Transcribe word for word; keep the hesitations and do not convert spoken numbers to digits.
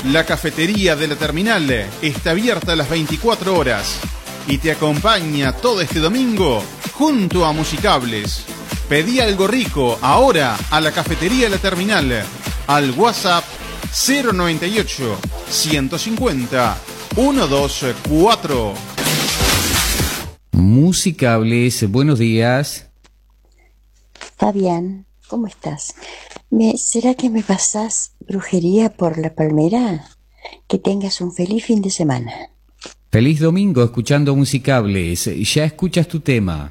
La cafetería de la terminal está abierta a las veinticuatro horas y te acompaña todo este domingo junto a Musicables. Pedí algo rico ahora a la cafetería de la terminal al WhatsApp cero noventa y ocho, ciento cincuenta, ciento veinticuatro. Musicables, buenos días. Fabián, ¿cómo estás? Me, ¿será que me pasás brujería por La Palmera? Que tengas un feliz fin de semana. Feliz domingo escuchando Musicables. Ya escuchas tu tema.